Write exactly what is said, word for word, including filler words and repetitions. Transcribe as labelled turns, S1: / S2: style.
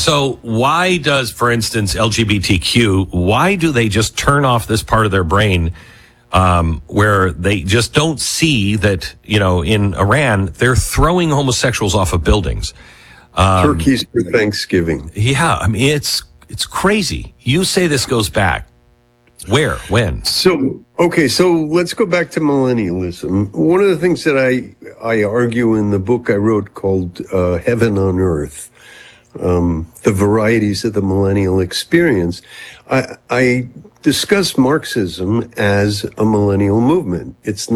S1: So why does, for instance, L G B T Q, why do they just turn off this part of their brain um, where they just don't see that, you know, in Iran, they're throwing homosexuals off of buildings? Um,
S2: Turkeys for Thanksgiving.
S1: Yeah, I mean, it's it's crazy. You say this goes back. Where? When?
S2: So, okay, so let's go back to millennialism. One of the things that I, I argue in the book I wrote called uh, Heaven on Earth, um, the varieties of the millennial experience, I, I discuss Marxism as a millennial movement. It's